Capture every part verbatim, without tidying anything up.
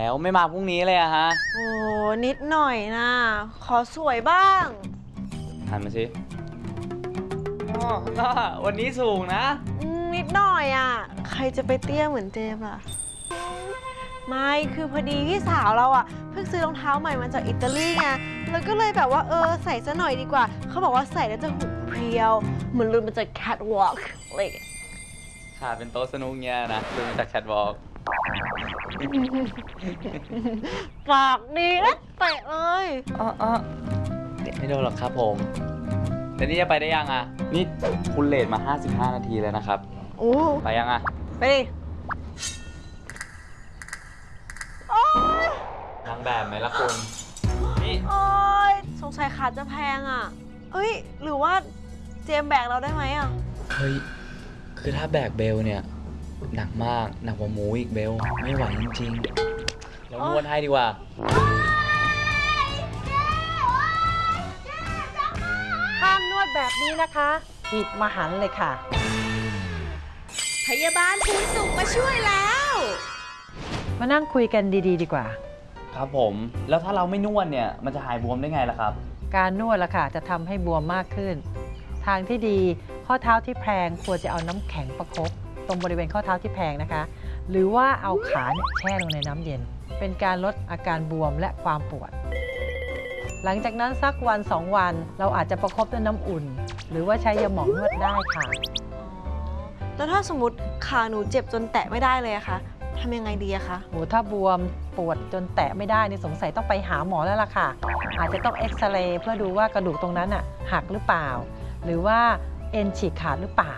แล้วไม่มาพรุ่งนี้เลยอะฮะโอ้นิดหน่อยนะขอสวยบ้างหันมาสิอ๋อก็วันนี้สูงนะนิดหน่อยอ่ะใครจะไปเตี้ยเหมือนเจมส์ล่ะไม่คือพอดีพี่สาวเราอ่ะเพิ่งซื้อรองเท้าใหม่มาจากอิตาลีไงแล้วก็เลยแบบว่าเออใส่ซะหน่อยดีกว่าเขาบอกว่าใส่แล้วจะหุ่นเพรียวเหมือนลุยมาจากแคทวอล์กอะไรอย่างเงี้ยขาเป็นโต๊ะสนุกเงี้ยนะดูมาจากแคทวอล์กปากดีนะเตะเลยอ๋ออ๋อเตะไม่โดนหรอกครับผมแต่นี่จะไปได้ยังอ่ะนี่คุณเลทมาห้าสิบห้านาทีเลยนะครับโอ้ไปยังอ่ะไปดิโอ๊ยนางแบบไหมล่ะคุณนี่โอ๊ยสงสัยขาจะแพงอ่ะเอ้ยหรือว่าเจมแบกเราได้ไหมอ่ะเฮ้ยคือถ้าแบกเบลเนี่ยหนักมากหนักกว่าหมูอีกเบลไม่ไหวจริงๆเรานวดให้ดีกว่าห้ามนวดแบบนี้นะคะผิดมหันต์เลยค่ะพยาบาลภูนสุขมาช่วยแล้วมานั่งคุยกันดีๆดีกว่าครับผมแล้วถ้าเราไม่นวดเนี่ยมันจะหายบวมได้ไงล่ะครับการนวดล่ะค่ะจะทำให้บวมมากขึ้นทางที่ดีข้อเท้าที่แพงควรจะเอาน้ำแข็งประคบตรงบริเวณข้อเท้าที่แพงนะคะหรือว่าเอาขาแช่ลงในน้ำเย็นเป็นการลดอาการบวมและความปวดหลังจากนั้นสักวันสองวันเราอาจจะประคบด้วยน้ำอุ่นหรือว่าใช้ยาหมองนวดได้ค่ะแล้วถ้าสมมติขาหนูเจ็บจนแตะไม่ได้เลยอะคะทำยังไงดีอะคะโหถ้าบวมปวดจนแตะไม่ได้นี่สงสัยต้องไปหาหมอแล้วล่ะค่ะอาจจะต้องเอ็กซเรย์เพื่อดูว่ากระดูกตรงนั้นอะหักหรือเปล่าหรือว่าเอ็นฉีกขาดหรือเปล่า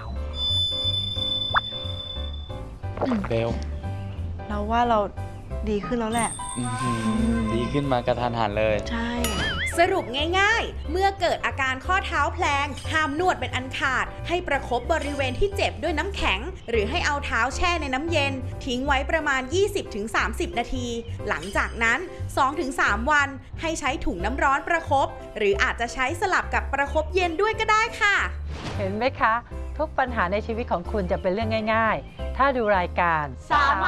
เบลเราว่าเราดีขึ้นแล้วแหละดีขึ้นมากระทันหันเลยใช่สรุปง่ายๆเมื่อเกิดอาการข้อเท้าแพลงห้ามนวดเป็นอันขาดให้ประคบบริเวณที่เจ็บด้วยน้ำแข็งหรือให้เอาเท้าแช่ในน้ำเย็นทิ้งไว้ประมาณ ยี่สิบถึงสามสิบ นาทีหลังจากนั้น สองถึงสาม วันให้ใช้ถุงน้ำร้อนประคบหรืออาจจะใช้สลับกับประคบเย็นด้วยก็ได้ค่ะเห็นไหมคะทุกปัญหาในชีวิตของคุณจะเป็นเรื่องง่ายๆถ้าดูรายการสาม